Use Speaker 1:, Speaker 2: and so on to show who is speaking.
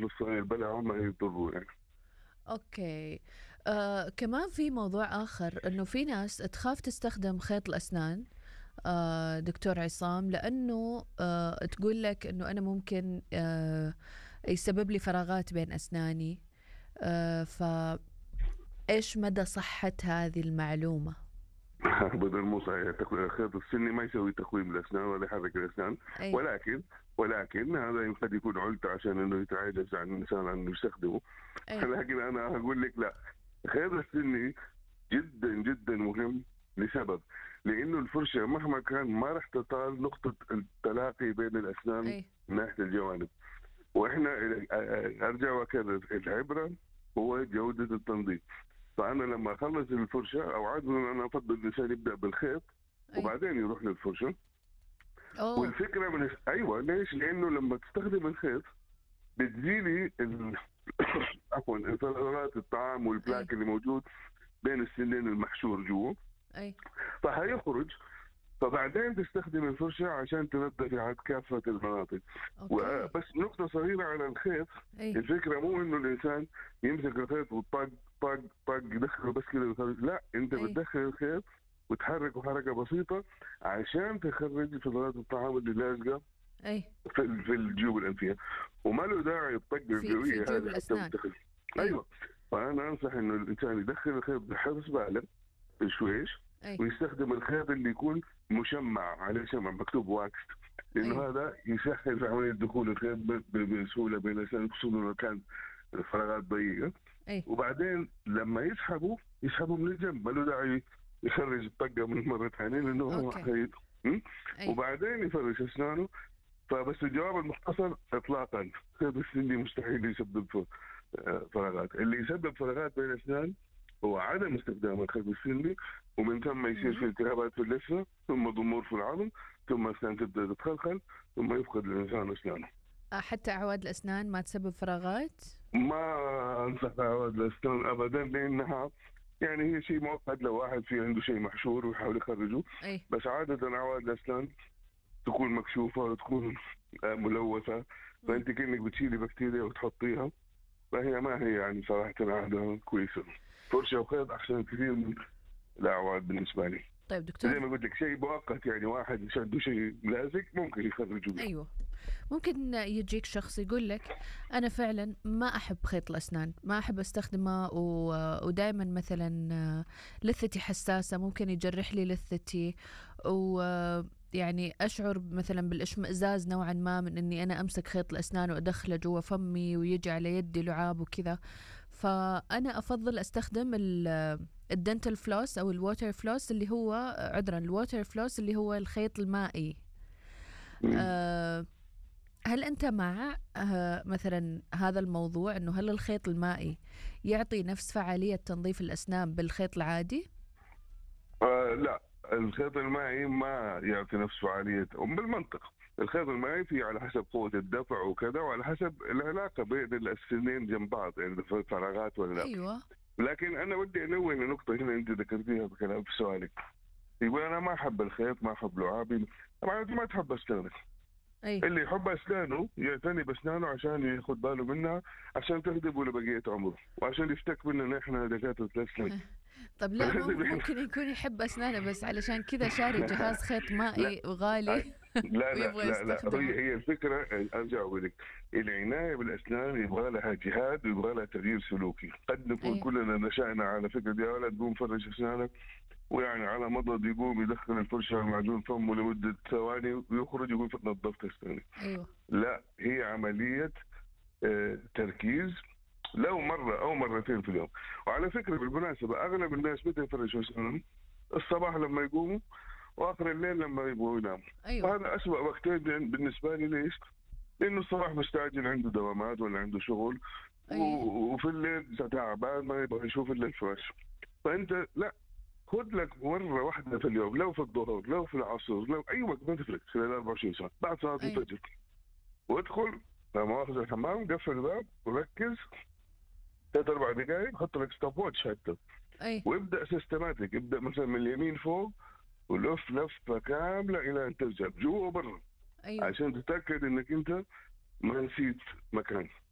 Speaker 1: الصغير بلعه ما يضروا يعني.
Speaker 2: اوكي. كمان في موضوع اخر، انه في ناس تخاف تستخدم خيط الاسنان، دكتور عصام، لانه تقول لك انه انا ممكن يسبب لي فراغات بين اسناني. فايش مدى صحة هذه المعلومة؟
Speaker 1: بدل مو صحيح، الخيط السني ما يسوي تقويم الاسنان ولا يحرك الاسنان،
Speaker 2: اي.
Speaker 1: ولكن هذا قد يكون علته عشان انه يتعجز عن الانسان انه يستخدمه.
Speaker 2: اي.
Speaker 1: لكن انا اقول لك لا، الخيط السني جدا جدا مهم لسبب، لانه الفرشه مهما كان ما راح تطال نقطه التلاقي بين الاسنان
Speaker 2: اي.
Speaker 1: من ناحيه الجوانب. واحنا ارجع واكرر، العبره هو جوده التنظيف. فانا لما اخلص الفرشه، او عاده انا افضل الانسان يبدا بالخيط
Speaker 2: اي.
Speaker 1: وبعدين يروح للفرشه.
Speaker 2: اوه.
Speaker 1: والفكره ايوه، ليش؟ لانه لما تستخدم الخيط بتزيلي عفوا انفجارات الطعام
Speaker 2: اي.
Speaker 1: والبلاك اللي موجود بين السنين المحشور جوا،
Speaker 2: اي.
Speaker 1: فهيخرج. فبعدين تستخدم الفرشة عشان تنظف عاد كافة المناطق.
Speaker 2: اوكي.
Speaker 1: وبس نقطة صغيرة على الخيط،
Speaker 2: اي.
Speaker 1: الفكرة مو انه الانسان يمسك الخيط وطق طق طق يدخله بس كده ويخرج، لا، انت
Speaker 2: اي.
Speaker 1: بتدخل الخيط وتحركه حركة بسيطة عشان تخرج فضلات الطعام اللي لازقة
Speaker 2: اي.
Speaker 1: في الجيوب الأنفية. وما له داعي الطق
Speaker 2: في
Speaker 1: القوية
Speaker 2: جيوب
Speaker 1: هذه حتى
Speaker 2: الاسنان.
Speaker 1: بتدخل.
Speaker 2: اي.
Speaker 1: ايوه. فانا انصح انه الانسان يدخل الخيط بحرص بالغ بشويش،
Speaker 2: اي.
Speaker 1: ويستخدم الخيط اللي يكون مشمع عليه شمع مكتوب واكس،
Speaker 2: اي.
Speaker 1: لانه هذا يسهل في عمليه دخول الخيط بسهوله بين الاسنان، خصوصا لو كان الفراغات ضيقه.
Speaker 2: اي.
Speaker 1: وبعدين لما يسحبوا من الجنب، ما له داعي يخرج الطقه من مره ثانيه لانه هو
Speaker 2: اوكي.
Speaker 1: خيط. م?
Speaker 2: اي.
Speaker 1: وبعدين يفرش اسنانه. فبس الجواب المختصر اطلاقا، الخيط السني مستحيل يسبب فراغات. اللي يسبب فراغات بين الاسنان هو عدم استخدام الخيط السني، ومن ثم يصير في
Speaker 2: مم.
Speaker 1: التهابات في اللثه، ثم ضمور في العظم، ثم اسنان تبدا تتخلخل، ثم يفقد الانسان اسنانه.
Speaker 2: حتى اعواد الاسنان ما تسبب فراغات؟
Speaker 1: ما انصح بعواد الاسنان ابدا، لانها يعني هي شيء مؤقت لو واحد في عنده شيء محشور ويحاول يخرجه.
Speaker 2: اي.
Speaker 1: بس عاده عواد الاسنان تكون مكشوفه وتكون ملوثه،
Speaker 2: مم.
Speaker 1: فانت كانك بتشيلي بكتيريا وتحطيها، فهي ما هي يعني صراحه عاده كويسه. فرشه وخيط احسن كثير من الاعواد بالنسبه لي.
Speaker 2: طيب
Speaker 1: زي
Speaker 2: دكتور.
Speaker 1: ما قلت لك، شيء مؤقت، يعني واحد عنده شيء لازق ممكن يخرجه به.
Speaker 2: ايوه. ممكن يجيك شخص يقول لك انا فعلا ما احب خيط الاسنان، ما احب استخدمه، ودائما مثلا لثتي حساسه، ممكن يجرح لي لثتي، ويعني اشعر مثلا بالاشمئزاز نوعا ما من اني انا امسك خيط الاسنان وادخله جوا فمي ويجي على يدي لعاب وكذا. فانا افضل استخدم الدنتال فلوس او الووتر فلوس اللي هو عذرا الووتر فلوس اللي هو الخيط المائي.
Speaker 1: مم.
Speaker 2: أه هل أنت مع مثلا هذا الموضوع، أنه هل الخيط المائي يعطي نفس فعالية تنظيف الأسنان بالخيط العادي؟
Speaker 1: لا، الخيط المائي ما يعطي نفس فعالية بالمنطق. الخيط المائي فيه على حسب قوة الدفع وكذا، وعلى حسب العلاقة بين السنين جنب بعض، يعني في فراغات ولا لا.
Speaker 2: أيوة.
Speaker 1: لكن أنا ودي أنوه لنقطة هنا أنت ذكرتيها بكلام في سؤالك. يقول أنا ما أحب الخيط، ما أحب لعابي. طبعا أنت ما تحب أسنانك.
Speaker 2: أي.
Speaker 1: اللي يحب أسنانه يعتني بأسنانه عشان ياخد باله منها، عشان تخدمه لبقية عمره، وعشان يفتك مننا إحنا دكاترة الأسنان.
Speaker 2: طب لا، ممكن يكون يحب أسنانه بس علشان كذا شاري جهاز خيط
Speaker 1: لا
Speaker 2: مائي وغالي
Speaker 1: لا لا
Speaker 2: ويبغى
Speaker 1: لا لا،
Speaker 2: يستخدمه.
Speaker 1: هي الفكره. ارجع اقول لك، العنايه بالاسنان يبغى لها جهاد ويبغى لها تغيير سلوكي. قد نكون
Speaker 2: أي.
Speaker 1: كلنا نشأنا على فكره يا ولد قوم فرش اسنانك، ويعني على مضض يقوم يدخل الفرشه ومعجون فمه لمده ثواني ويخرج يقول نظفت اسناني.
Speaker 2: أيوة.
Speaker 1: لا، هي عمليه تركيز، لو مره او مرتين في اليوم. وعلى فكره بالمناسبه، اغلب الناس متى يفرشوا اسنانهم؟ الصباح لما يقوموا، واخر الليل لما يبغوا يناموا.
Speaker 2: أيوة.
Speaker 1: وهذا اسوء وقتين بالنسبه لي. ليش؟ لانه الصباح مستعجل، عنده دوامات ولا عنده شغل،
Speaker 2: أي.
Speaker 1: وفي الليل تعبان ما يبغى يشوف الا الفراش. فانت لا، خذ لك مره واحده في اليوم، لو في الظهر لو في العصر لو اي وقت، ما تفرق، خلال 24 ساعه بعد صلاه
Speaker 2: أي.
Speaker 1: الفجر، وادخل لا مؤاخذه الحمام، قفل الباب وركز 3 4 دقائق، حط لك ستوب واتش حتى،
Speaker 2: أي.
Speaker 1: وابدا سيستماتيك. ابدا مثلا من اليمين فوق، ولف لفه كامله الى ان ترجع جوا وبرا،
Speaker 2: أيوة.
Speaker 1: عشان تتاكد انك انت ما نسيت مكان.